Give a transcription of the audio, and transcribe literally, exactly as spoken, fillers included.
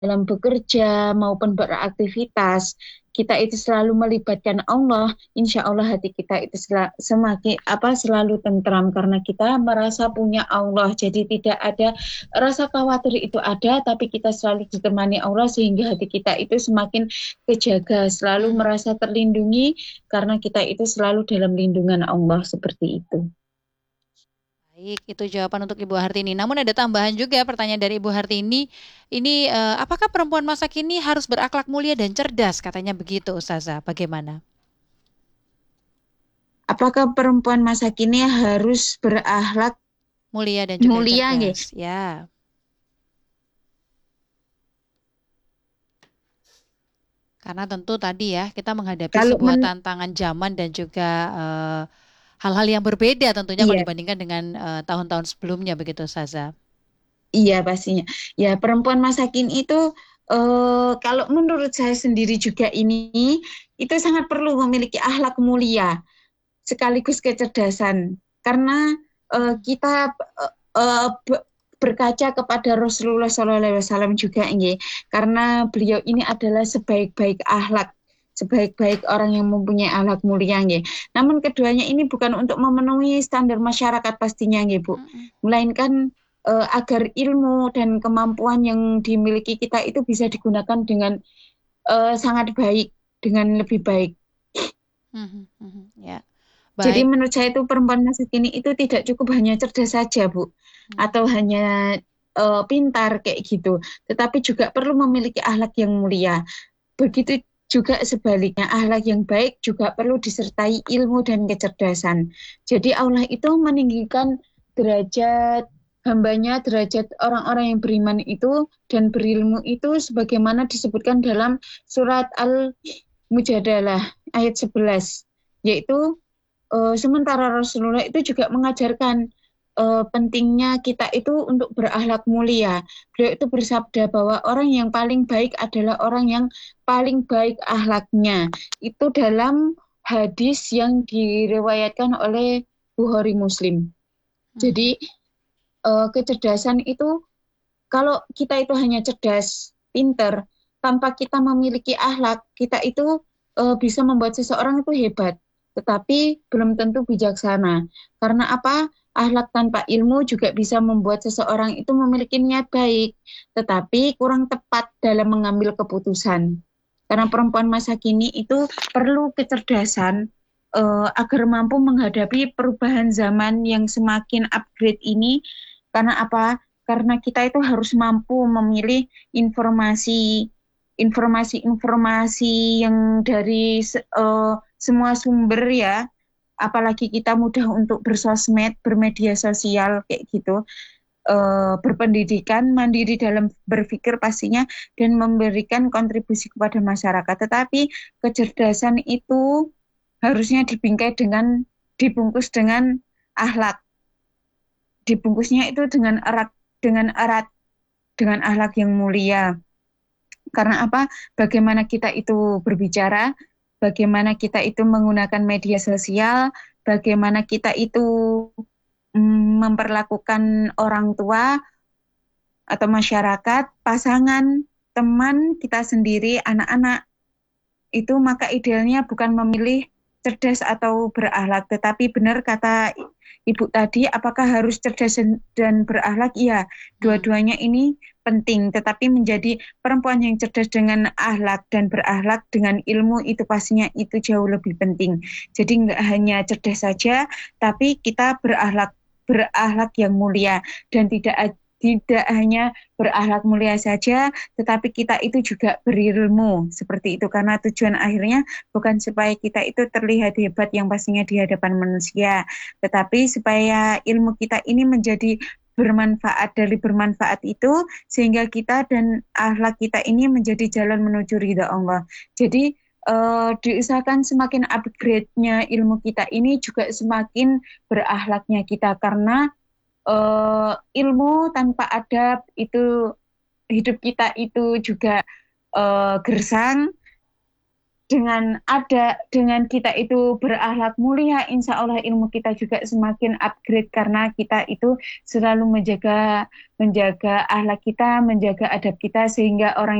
dalam bekerja maupun beraktivitas, kita itu selalu melibatkan Allah, insya Allah hati kita itu sel- semakin apa selalu tentram karena kita merasa punya Allah. Jadi tidak ada rasa khawatir itu ada, tapi kita selalu ditemani Allah sehingga hati kita itu semakin kejaga, selalu Mhm. merasa terlindungi karena kita itu selalu dalam lindungan Allah seperti itu. Baik, itu jawaban untuk Ibu Hartini. Namun ada tambahan juga pertanyaan dari Ibu Hartini. Ini eh, apakah perempuan masa kini harus berakhlak mulia dan cerdas? Katanya begitu, Ustazah. Bagaimana? Apakah perempuan masa kini harus berakhlak Mulia dan juga mulia nggih? cerdas. Ya, karena tentu tadi ya kita menghadapi Kalau sebuah men tantangan zaman dan juga eh, hal-hal yang berbeda tentunya kalau iya, dibandingkan dengan eh, tahun-tahun sebelumnya begitu, Ustazah. iya pastinya. Ya, perempuan masa kini itu eh, kalau menurut saya sendiri juga ini itu sangat perlu memiliki akhlak mulia sekaligus kecerdasan karena eh, Mhm. kita eh, eh, be- berkaca kepada Rasulullah Shallallahu Alaihi Wasallam juga ini karena beliau ini adalah sebaik-baik akhlak sebaik-baik orang yang mempunyai akhlak mulia nggih. Namun keduanya ini bukan untuk memenuhi standar masyarakat pastinya nggih Bu, Mhm. melainkan eh, agar ilmu dan kemampuan yang dimiliki kita itu bisa digunakan dengan eh, sangat baik, dengan lebih baik. Mhm. Mhm. Ya, Jadi baik. menurut saya itu perempuan masa kini itu tidak cukup hanya cerdas saja, Bu, Mhm. atau hanya eh, pintar kayak gitu, tetapi juga perlu memiliki akhlak yang mulia. Begitu juga sebaliknya, akhlak yang baik juga perlu disertai ilmu dan kecerdasan. Jadi Allah itu meninggikan derajat hambanya, derajat orang-orang yang beriman itu dan berilmu itu sebagaimana disebutkan dalam surat Al-Mujadalah ayat sebelas, yaitu eh, sementara Rasulullah itu juga mengajarkan eh, pentingnya kita itu untuk berakhlak mulia. Beliau itu bersabda bahwa orang yang paling baik adalah orang yang paling baik akhlaknya. Itu dalam hadis yang diriwayatkan oleh Bukhari Muslim. Mhm. Jadi eh, kecerdasan itu kalau kita itu hanya cerdas, pinter, tanpa kita memiliki akhlak, kita itu eh, bisa membuat seseorang itu hebat, tetapi belum tentu bijaksana. Karena apa? Akhlak tanpa ilmu juga bisa membuat seseorang itu memiliki niat baik, tetapi kurang tepat dalam mengambil keputusan. Karena Ya. perempuan masa kini itu perlu kecerdasan eh, agar mampu menghadapi perubahan zaman yang semakin upgrade ini. Karena apa? Karena kita itu harus mampu memilih informasi informasi-informasi yang dari uh, semua sumber ya, apalagi kita mudah untuk bersosmed, bermedia sosial kayak gitu, uh, berpendidikan, mandiri dalam berpikir pastinya, dan memberikan kontribusi kepada masyarakat. Tetapi kecerdasan itu harusnya dibingkai dengan dibungkus dengan akhlak, dibungkusnya itu dengan erat dengan erat dengan akhlak yang mulia. Karena apa? Bagaimana kita itu berbicara, bagaimana kita itu menggunakan media sosial, bagaimana kita itu mm, memperlakukan orang tua atau masyarakat, pasangan, teman kita sendiri, anak-anak itu maka idealnya bukan memilih cerdas atau berakhlak, tetapi benar kata Ibu tadi, apakah harus cerdas dan berakhlak? Iya, Hmm. dua-duanya ini penting, tetapi menjadi perempuan yang cerdas dengan akhlak dan berakhlak dengan ilmu itu pastinya itu jauh lebih penting. Jadi nggak hanya cerdas saja, tapi kita berakhlak berakhlak yang mulia dan tidak tidak hanya berakhlak mulia saja, tetapi kita itu juga berilmu seperti itu karena tujuan akhirnya bukan supaya kita itu terlihat hebat yang pastinya di hadapan manusia, tetapi supaya ilmu kita ini menjadi bermanfaat dari bermanfaat itu sehingga kita dan akhlak kita ini menjadi jalan menuju ridha Allah. Jadi uh, diusahakan semakin upgrade-nya ilmu kita ini juga semakin berakhlaknya kita karena uh, ilmu tanpa adab itu hidup kita itu juga uh, gersang, dengan ada dengan kita itu berakhlak mulia, insya Allah ilmu kita juga semakin upgrade karena kita itu selalu menjaga menjaga akhlak kita, menjaga adab kita sehingga orang